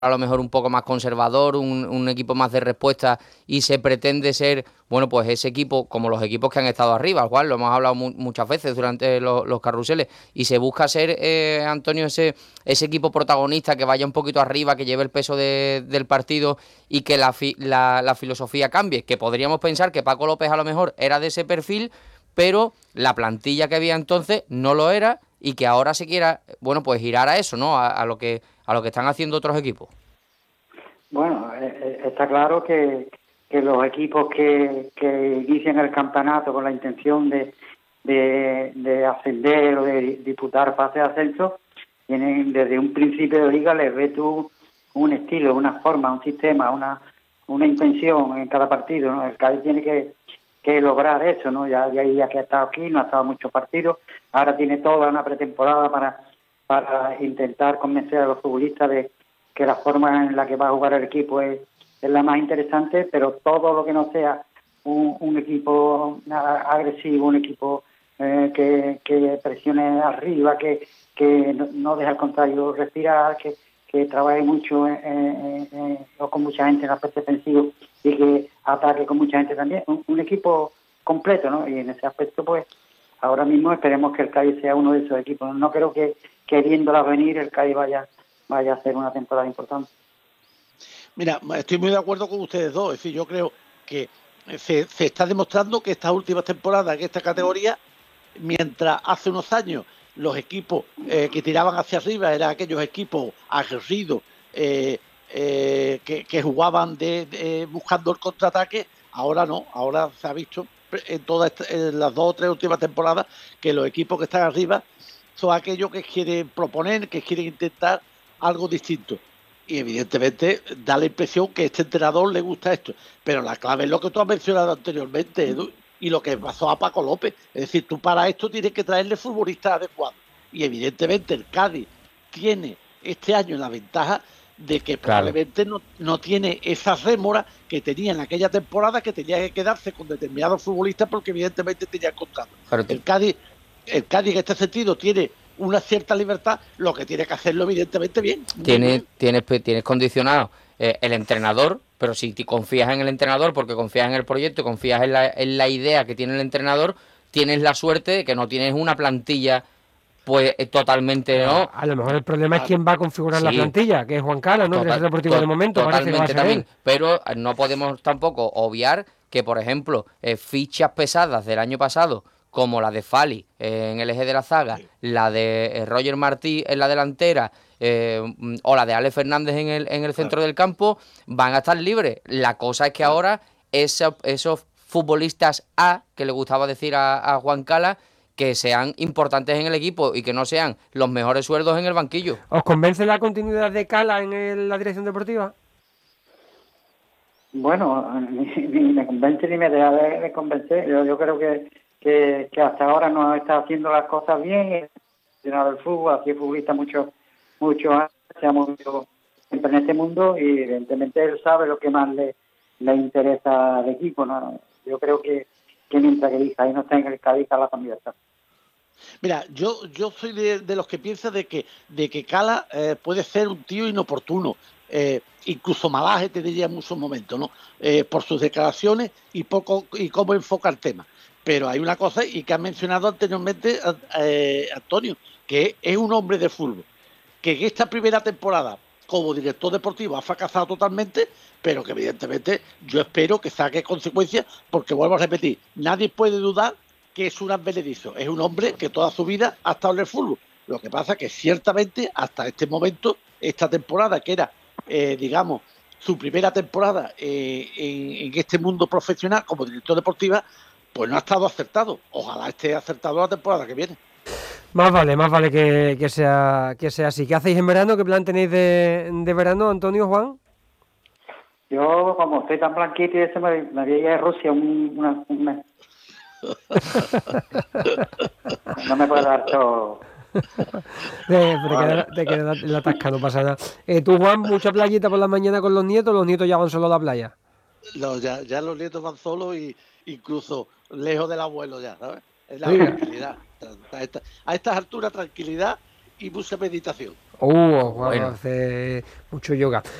a lo mejor un poco más conservador, un equipo más de respuesta y se pretende ser, bueno, pues ese equipo, como los equipos que han estado arriba, al cual lo hemos hablado muchas veces durante los carruseles, y se busca ser, Antonio, ese equipo protagonista que vaya un poquito arriba, que lleve el peso del partido y que la filosofía cambie, que podríamos pensar que Paco López a lo mejor era de ese perfil, pero la plantilla que había entonces no lo era y que ahora se quiera, bueno, pues girar a eso, ¿no? A lo que están haciendo otros equipos. Bueno, está claro que los equipos que inician el campeonato con la intención de ascender o de disputar fase de ascenso, tienen desde un principio de liga, les ves tú un estilo, una forma, un sistema, una intención en cada partido, ¿no? El Cádiz tiene que lograr eso, ¿no? Ya que ha estado aquí, no ha estado muchos partidos, ahora tiene toda una pretemporada para intentar convencer a los futbolistas de que la forma en la que va a jugar el equipo es la más interesante, pero todo lo que no sea un equipo agresivo, un equipo que presione arriba, que no deje al contrario respirar, que trabaje mucho o con mucha gente en el aspecto defensivo y que ataque con mucha gente también. Un equipo completo, ¿no? Y en ese aspecto, pues, ahora mismo esperemos que el Cádiz sea uno de esos equipos. No creo que viéndola venir el Cádiz vaya a hacer una temporada importante. Mira, estoy muy de acuerdo con ustedes dos. Es decir, yo creo que se está demostrando que estas últimas temporadas en esta categoría, mientras hace unos años los equipos que tiraban hacia arriba eran aquellos equipos aguerridos que jugaban buscando el contraataque, ahora no, ahora se ha visto en las 2 o 3 últimas temporadas que los equipos que están arriba son aquellos que quieren proponer, que quieren intentar algo distinto. Y evidentemente da la impresión que a este entrenador le gusta esto. Pero la clave es lo que tú has mencionado anteriormente, Edu, y lo que pasó a Paco López. Es decir, tú para esto tienes que traerle futbolistas adecuados. Y evidentemente el Cádiz tiene este año la ventaja de que probablemente no tiene esa rémora que tenía en aquella temporada, que tenía que quedarse con determinados futbolistas porque evidentemente tenía contrato. El Cádiz en este sentido tiene una cierta libertad, lo que tiene que hacerlo evidentemente bien. Tienes condicionado el entrenador, pero si te confías en el entrenador porque confías en el proyecto, confías en la idea que tiene el entrenador, tienes la suerte de que no tienes una plantilla pues totalmente, ¿no? A lo mejor el problema es quién va a configurar la plantilla, que es Juan Cala, ¿no? Director deportivo de momento, parece que va a ser también él. Pero no podemos tampoco obviar que, por ejemplo, fichas pesadas del año pasado, como la de Fali en el eje de la zaga, la de Roger Martí en la delantera, o la de Ale Fernández en el centro del campo, van a estar libres. La cosa es que ahora esos futbolistas A, que le gustaba decir a Juan Cala, que sean importantes en el equipo y que no sean los mejores sueldos en el banquillo. ¿Os convence la continuidad de Cala en la dirección deportiva? Bueno, ni me convence ni me deja de convencer. Yo creo que hasta ahora no está haciendo las cosas bien. El fútbol, así es futbolista mucho años, se ha movido siempre en este mundo y evidentemente él sabe lo que más le interesa al equipo, ¿no? Yo creo que mientras que ahí no está en el Cádiz, Cala también está. Mira, yo soy de los que piensan de que Cala puede ser un tío inoportuno, incluso malaje te diría en muchos momentos, ¿no? Por sus declaraciones y cómo enfoca el tema. Pero hay una cosa, y que ha mencionado anteriormente Antonio, que es un hombre de fútbol, que en esta primera temporada como director deportivo ha fracasado totalmente, pero que evidentemente yo espero que saque consecuencias, porque vuelvo a repetir, nadie puede dudar que es un advenedizo, es un hombre que toda su vida ha estado en el fútbol. Lo que pasa es que ciertamente hasta este momento, esta temporada que era, digamos, su primera temporada en este mundo profesional como director deportiva, pues no ha estado acertado. Ojalá esté acertado la temporada que viene. Más vale que sea así. ¿Qué hacéis en verano? ¿Qué plan tenéis de verano, Antonio, Juan? Yo, como estoy tan blanquito y eso, me voy a ir a Rusia un mes. No me puedo dar todo. Te queda la tasca, no pasa nada. ¿Tú, Juan, mucha playita por la mañana con los nietos ya van solo a la playa? No, ya los nietos van solos y incluso lejos del abuelo ya, ¿sabes? Es la tranquilidad. A estas alturas, tranquilidad y mucha meditación. Bueno. Hace mucho yoga.